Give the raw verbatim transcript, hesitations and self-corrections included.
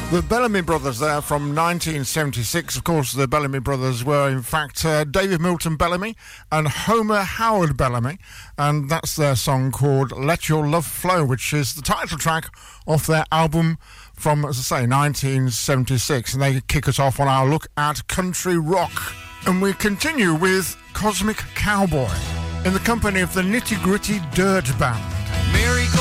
The Bellamy Brothers there from nineteen seventy-six. Of course, the Bellamy Brothers were, in fact, uh, David Milton Bellamy and Homer Howard Bellamy. And that's their song called Let Your Love Flow, which is the title track off their album from, as I say, nineteen seventy-six. And they kick us off on our look at country rock. And we continue with Cosmic Cowboy in the company of the Nitty Gritty Dirt Band. Mary